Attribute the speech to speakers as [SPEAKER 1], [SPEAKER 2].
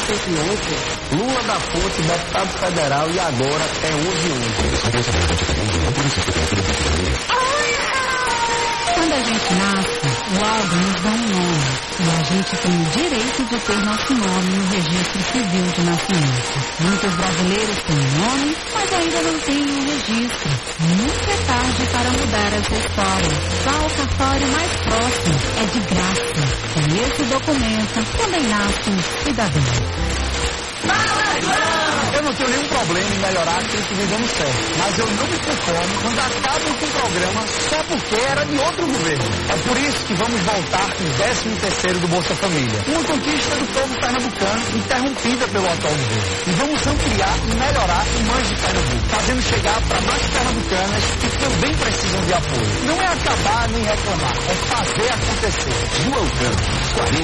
[SPEAKER 1] 111, Lula da Fonte, deputado federal, e agora é 1111.
[SPEAKER 2] Quando a gente nasce, logo nos dão um nome. E a gente tem o direito de ter nosso nome no registro civil de nascimento. Muitos brasileiros têm nome, mas ainda não têm um registro. Nunca é tarde para mudar essa história. Vá ao cartório mais próximo. É de graça. Com esse documento, também nasce um cidadão.
[SPEAKER 1] Eu não tenho nenhum problema em melhorar aquilo que vem dando certo, mas eu não me conformo quando acabam com o programa só porque era de outro governo. É por isso que vamos voltar com o 13º do Bolsa Família. Uma conquista do povo pernambucano interrompida pelo atual governo. E vamos ampliar e melhorar o Mães de Pernambuco, fazendo chegar para mais pernambucanas que também precisam de apoio. Não é acabar nem reclamar, é fazer acontecer.
[SPEAKER 3] João Campos, 40.